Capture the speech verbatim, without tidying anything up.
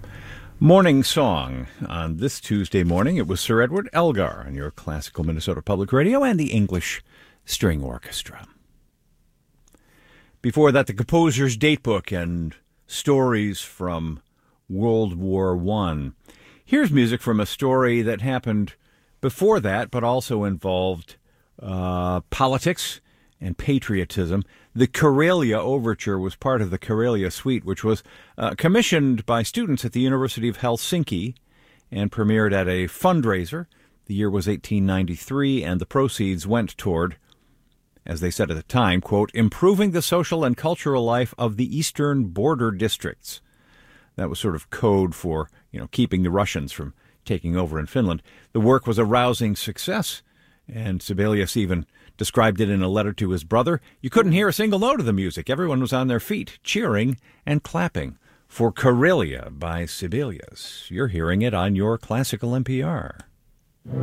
Morning Song. On this Tuesday morning, it was Sir Edward Elgar on your classical Minnesota Public Radio and the English String Orchestra. Before that, the composer's datebook and stories from World War One. Here's music from a story that happened before that, but also involved uh, politics and patriotism. The Karelia Overture was part of the Karelia Suite, which was uh, commissioned by students at the University of Helsinki and premiered at a fundraiser. The year was eighteen ninety-three, and the proceeds went toward, as they said at the time, quote, improving the social and cultural life of the eastern border districts. That was sort of code for, you know, keeping the Russians from taking over in Finland. The work was a rousing success, and Sibelius even described it in a letter to his brother. You couldn't hear a single note of the music. Everyone was on their feet, cheering and clapping for Karelia by Sibelius. You're hearing it on your Classical N P R.